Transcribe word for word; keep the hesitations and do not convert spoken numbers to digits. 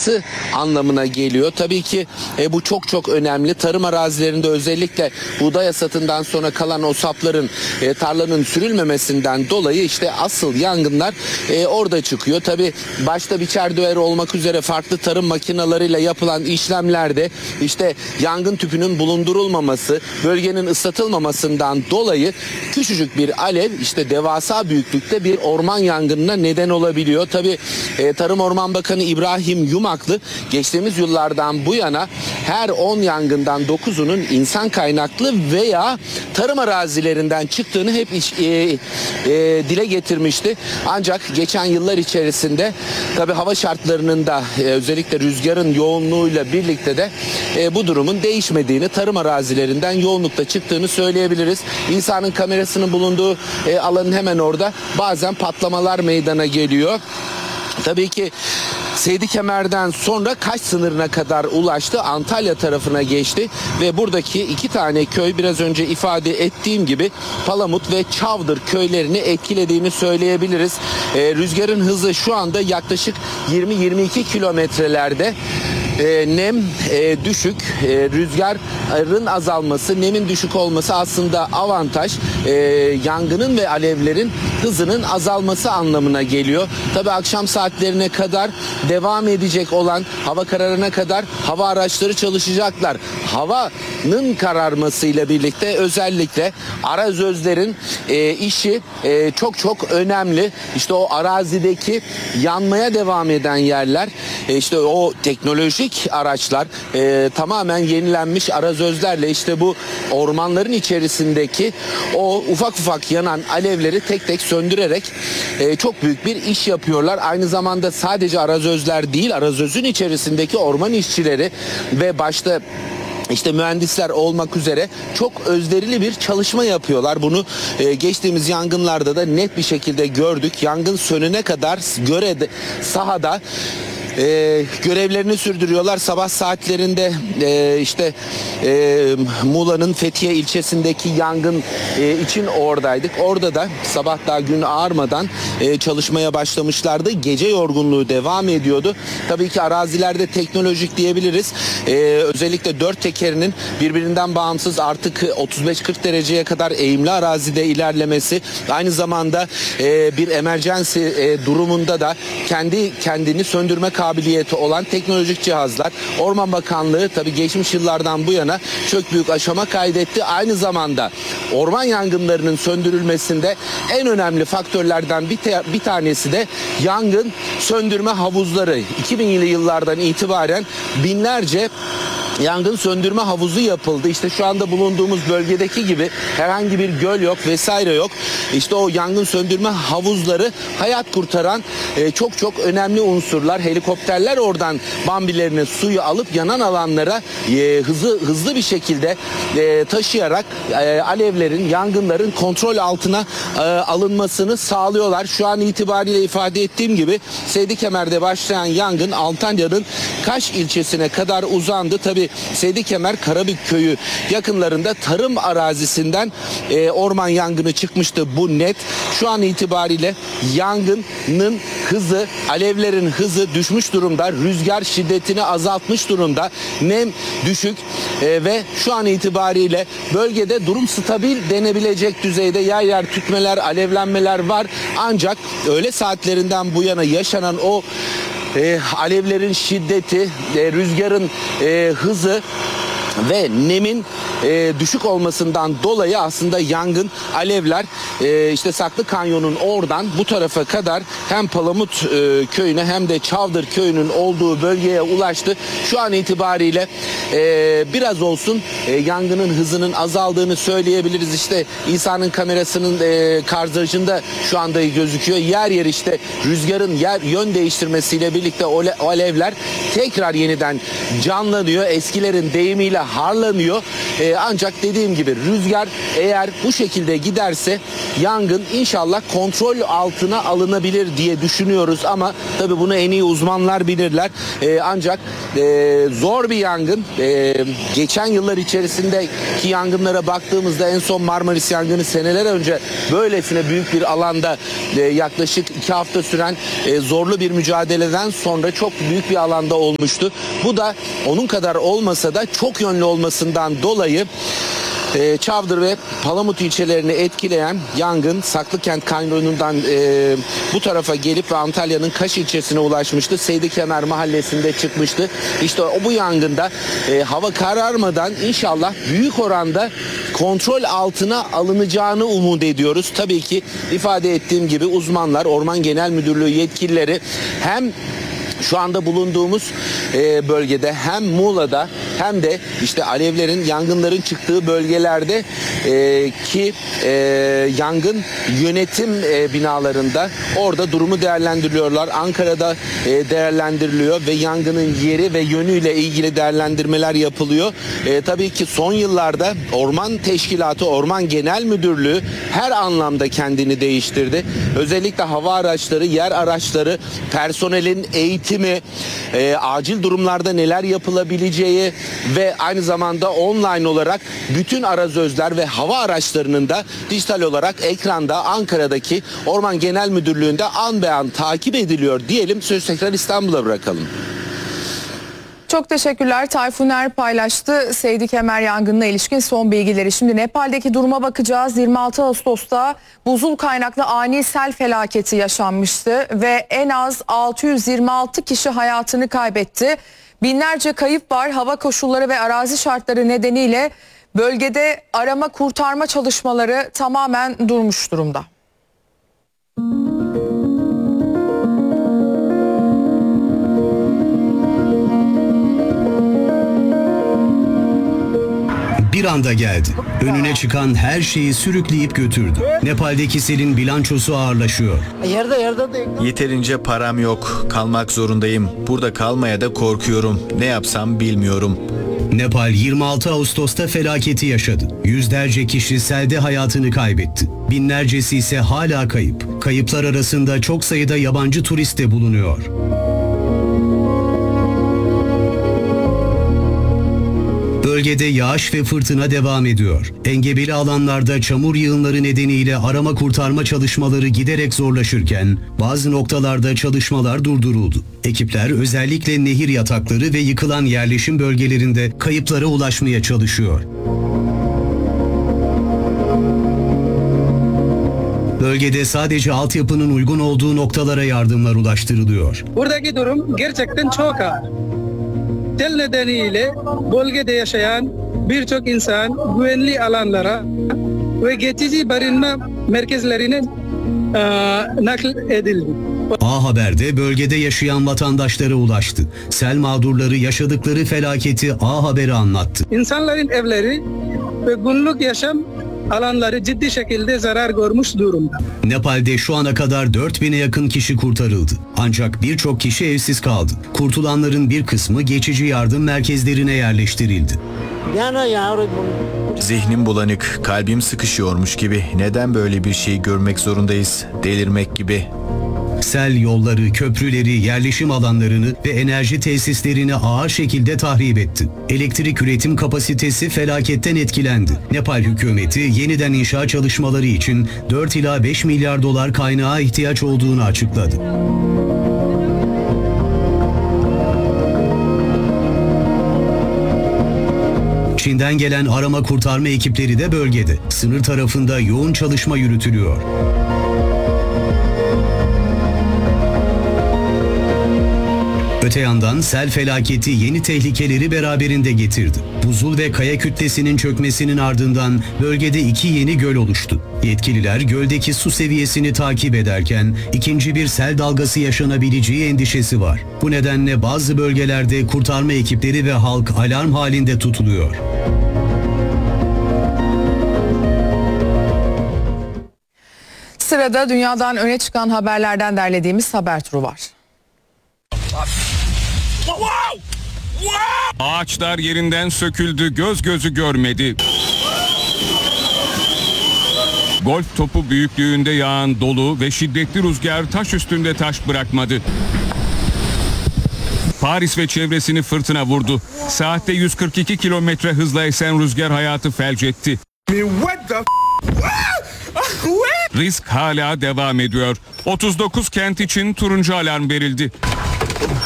azalması anlamına geliyor. Tabii ki e, bu çok çok önemli. Tarım arazilerinde özellikle buğday hasatından sonra kalan o sapların e, tarlanın sürülmemesinden dolayı işte asıl yangınlar e, orada çıkıyor. Tabii başta biçer döver olmak üzere farklı tarım makinalarıyla yapılan işlemlerde işte yangın tüpünün bulundurulmaması, bölgenin ıslatılmamasından dolayı küçücük bir alev işte devasa büyüklükte bir orman yangınına neden olabiliyor. Tabii e, Tarım Orman Bakanı İbrahim Yumaklı geçtiğimiz yıllardan bu yana her on yangından dokuzunun insan kaynaklı veya tarım arazilerinden çıktığını hep iç, e, e, dile getirmişti. Ancak geçen yıllar içerisinde tabii hava şartlarının da e, özellikle rüzgarın yoğunluğuyla birlikte de e, bu durumun değişmediğini, tarım arazilerinden yoğunlukta çıktığını söyleyebiliriz. İnsanın kamerasının bulunduğu e, alanın hemen orada bazen patlamalar meydana geliyor. Tabii ki Seydikemer'den sonra Kaş sınırına kadar ulaştı. Antalya tarafına geçti ve buradaki iki tane köy biraz önce ifade ettiğim gibi Palamut ve Çavdır köylerini etkilediğini söyleyebiliriz. Ee, rüzgarın hızı şu anda yaklaşık yirmi yirmi iki kilometrelerde. E, nem e, düşük, e, rüzgarın azalması, nemin düşük olması aslında avantaj. E, yangının ve alevlerin hızının azalması anlamına geliyor. Tabii akşam saatlerine kadar devam edecek olan, hava kararına kadar hava araçları çalışacaklar. Havanın kararmasıyla birlikte özellikle arazözlerin e, işi e, çok çok önemli. İşte o arazideki yanmaya devam eden yerler, e, işte o teknolojik araçlar, e, tamamen yenilenmiş arazözlerle işte bu ormanların içerisindeki o ufak ufak yanan alevleri tek tek söndürerek e, çok büyük bir iş yapıyorlar. Aynı zamanda sadece arazözler değil, arazözün içerisindeki orman işçileri ve başta İşte mühendisler olmak üzere çok özverili bir çalışma yapıyorlar. Bunu e, geçtiğimiz yangınlarda da net bir şekilde gördük. Yangın sönene kadar göre sahada Ee, görevlerini sürdürüyorlar. Sabah saatlerinde e, işte e, Muğla'nın Fethiye ilçesindeki yangın e, için oradaydık. Orada da sabah daha gün ağarmadan e, çalışmaya başlamışlardı. Gece yorgunluğu devam ediyordu. Tabii ki arazilerde teknolojik diyebiliriz. E, özellikle dört tekerinin birbirinden bağımsız artık otuz beş kırk dereceye kadar eğimli arazide ilerlemesi, aynı zamanda e, bir emergency e, durumunda da kendi kendini söndürme kabiliyeti olan teknolojik cihazlar. Orman Bakanlığı tabii geçmiş yıllardan bu yana çok büyük aşama kaydetti. Aynı zamanda orman yangınlarının söndürülmesinde en önemli faktörlerden bir, bir tanesi de yangın söndürme havuzları. iki binli yıllardan itibaren binlerce yangın söndürme havuzu yapıldı. İşte şu anda bulunduğumuz bölgedeki gibi herhangi bir göl yok vesaire yok. İşte o yangın söndürme havuzları hayat kurtaran e, çok çok önemli unsurlar. Helikopterler oradan bambilerini, suyu alıp yanan alanlara e, hızlı hızlı bir şekilde e, taşıyarak e, alevlerin, yangınların kontrol altına e, alınmasını sağlıyorlar. Şu an itibariyle ifade ettiğim gibi Seydikemer'de başlayan yangın Antalya'nın Kaş ilçesine kadar uzandı. Tabii Seydikemer Karabük köyü yakınlarında tarım arazisinden e, orman yangını çıkmıştı, bu net. Şu an itibariyle yangının hızı, alevlerin hızı düşmüş durumda. Rüzgar şiddetini azaltmış durumda. Nem düşük e, ve şu an itibariyle bölgede durum stabil denebilecek düzeyde. Yer yer tütmeler, alevlenmeler var. Ancak öğle saatlerinden bu yana yaşanan o E, alevlerin şiddeti, e, rüzgarın e, hızı ve nemin e, düşük olmasından dolayı aslında yangın, alevler e, işte Saklı Kanyon'un oradan bu tarafa kadar hem Palamut e, köyüne hem de Çavdır köyünün olduğu bölgeye ulaştı. Şu an itibariyle e, biraz olsun e, yangının hızının azaldığını söyleyebiliriz. İşte İsa'nın kamerasının e, kadrajında şu anda gözüküyor. Yer yer işte rüzgarın yer yön değiştirmesiyle birlikte o alevler tekrar yeniden canlanıyor. Eskilerin deyimiyle harlanıyor. E, ancak dediğim gibi rüzgar eğer bu şekilde giderse yangın inşallah kontrol altına alınabilir diye düşünüyoruz ama tabii bunu en iyi uzmanlar bilirler. E, ancak e, zor bir yangın. E, geçen yıllar içerisindeki yangınlara baktığımızda en son Marmaris yangını seneler önce böylesine büyük bir alanda e, yaklaşık iki hafta süren e, zorlu bir mücadeleden sonra çok büyük bir alanda olmuştu. Bu da onun kadar olmasa da çok yönlü olmasından dolayı e, Çavdır ve Palamut ilçelerini etkileyen yangın Saklıkent Kanyonu'ndan e, bu tarafa gelip ve Antalya'nın Kaş ilçesine ulaşmıştı. Seydi Kemer mahallesinde çıkmıştı. İşte o bu yangında e, hava kararmadan inşallah büyük oranda kontrol altına alınacağını umut ediyoruz. Tabii ki ifade ettiğim gibi uzmanlar, Orman Genel Müdürlüğü yetkilileri hem şu anda bulunduğumuz e, bölgede hem Muğla'da hem de işte alevlerin, yangınların çıktığı bölgelerde e, ki e, yangın yönetim e, binalarında orada durumu değerlendiriyorlar. Ankara'da e, değerlendiriliyor ve yangının yeri ve yönüyle ilgili değerlendirmeler yapılıyor. E, tabii ki son yıllarda Orman Teşkilatı, Orman Genel Müdürlüğü her anlamda kendini değiştirdi. Özellikle hava araçları, yer araçları, personelin eğitimi, e, acil durumlarda neler yapılabileceği ve aynı zamanda online olarak bütün arazözler ve hava araçlarının da dijital olarak ekranda Ankara'daki Orman Genel Müdürlüğü'nde an be an takip ediliyor diyelim. Sözü tekrar İstanbul'a bırakalım. Çok teşekkürler. Tayfun Er paylaştı Seydi Kemer yangınına ilişkin son bilgileri. Şimdi Nepal'deki duruma bakacağız. yirmi altı Ağustos'ta buzul kaynaklı ani sel felaketi yaşanmıştı ve en az altı yüz yirmi altı kişi hayatını kaybetti. Binlerce kayıp var. Hava koşulları ve arazi şartları nedeniyle bölgede arama kurtarma çalışmaları tamamen durmuş durumda. Bir anda geldi. Önüne çıkan her şeyi sürükleyip götürdü. Nepal'deki selin bilançosu ağırlaşıyor. Yeterince param yok. Kalmak zorundayım. Burada kalmaya da korkuyorum. Ne yapsam bilmiyorum. Nepal yirmi altı Ağustos'ta felaketi yaşadı. Yüzlerce kişi selde hayatını kaybetti. Binlercesi ise hala kayıp. Kayıplar arasında çok sayıda yabancı turist de bulunuyor. Bölgede yağış ve fırtına devam ediyor. Engebeli alanlarda çamur yığınları nedeniyle arama kurtarma çalışmaları giderek zorlaşırken bazı noktalarda çalışmalar durduruldu. Ekipler özellikle nehir yatakları ve yıkılan yerleşim bölgelerinde kayıplara ulaşmaya çalışıyor. Bölgede sadece altyapının uygun olduğu noktalara yardımlar ulaştırılıyor. Buradaki durum gerçekten çok ağır. Sel nedeniyle bölgede yaşayan birçok insan güvenli alanlara ve geçici barınma merkezlerine e, nakl edildi. A Haber'de bölgede yaşayan vatandaşlara ulaştı. Sel mağdurları yaşadıkları felaketi A Haber'e anlattı. İnsanların evleri ve günlük yaşam alanları ciddi şekilde zarar görmüş durumda. Nepal'de şu ana kadar dört bine yakın kişi kurtarıldı. Ancak birçok kişi evsiz kaldı. Kurtulanların bir kısmı geçici yardım merkezlerine yerleştirildi. Zihnim bulanık, kalbim sıkışıyormuş gibi. Neden böyle bir şey görmek zorundayız? Delirmek gibi. Sel yolları, köprüleri, yerleşim alanlarını ve enerji tesislerini ağır şekilde tahrip etti. Elektrik üretim kapasitesi felaketten etkilendi. Nepal hükümeti yeniden inşa çalışmaları için dört ila beş milyar dolar kaynağa ihtiyaç olduğunu açıkladı. Çin'den gelen arama kurtarma ekipleri de bölgede. Sınır tarafında yoğun çalışma yürütülüyor. Öte yandan sel felaketi yeni tehlikeleri beraberinde getirdi. Buzul ve kaya kütlesinin çökmesinin ardından bölgede iki yeni göl oluştu. Yetkililer göldeki su seviyesini takip ederken ikinci bir sel dalgası yaşanabileceği endişesi var. Bu nedenle bazı bölgelerde kurtarma ekipleri ve halk alarm halinde tutuluyor. Sırada dünyadan öne çıkan haberlerden derlediğimiz haber turu var. Ağaçlar yerinden söküldü, göz gözü görmedi. Golf topu büyüklüğünde yağan dolu ve şiddetli rüzgar taş üstünde taş bırakmadı. Paris ve çevresini fırtına vurdu. Saatte yüz kırk iki kilometre hızla esen rüzgar hayatı felç etti. Risk hala devam ediyor. otuz dokuz kent için turuncu alarm verildi.